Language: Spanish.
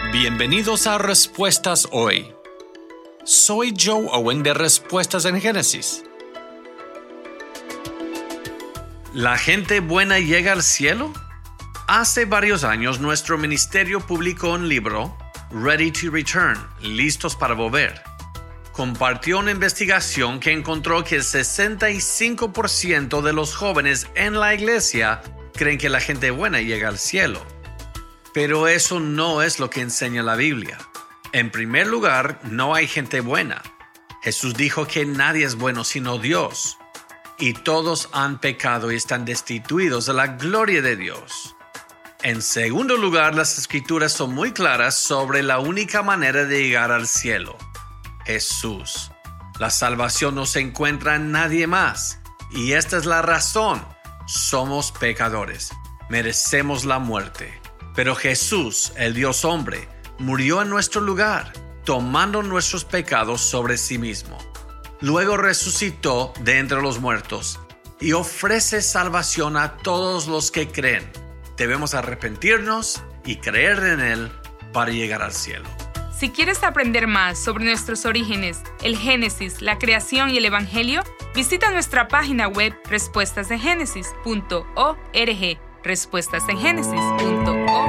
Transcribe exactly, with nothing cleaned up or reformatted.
Bienvenidos a Respuestas Hoy. Soy Joe Owen de Respuestas en Génesis. ¿La gente buena llega al cielo? Hace varios años nuestro ministerio publicó un libro, Ready to Return, Listos para Volver. Compartió una investigación que encontró que el sesenta y cinco por ciento de los jóvenes en la iglesia creen que la gente buena llega al cielo. Pero eso no es lo que enseña la Biblia. En primer lugar, no hay gente buena. Jesús dijo que nadie es bueno sino Dios. Y todos han pecado y están destituidos de la gloria de Dios. En segundo lugar, las Escrituras son muy claras sobre la única manera de llegar al cielo: Jesús. La salvación no se encuentra en nadie más. Y esta es la razón. Somos pecadores. Merecemos la muerte. Pero Jesús, el Dios hombre, murió en nuestro lugar, tomando nuestros pecados sobre sí mismo. Luego resucitó de entre los muertos y ofrece salvación a todos los que creen. Debemos arrepentirnos y creer en Él para llegar al cielo. Si quieres aprender más sobre nuestros orígenes, el Génesis, la creación y el Evangelio, visita nuestra página web respuestas en génesis punto org. respuestas en génesis punto org